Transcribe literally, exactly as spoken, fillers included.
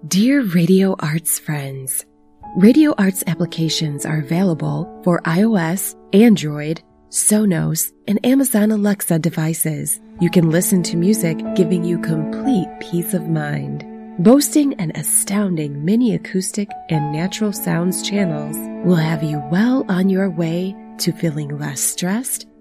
Dear Radio Arts friends, Radio Arts applications are available for iOS, Android, Sonos, and Amazon Alexa devices. You can listen to music giving you complete peace of mind. Boasting an astounding mini acoustic and natural sounds channels will have you well on your way to feeling less stressed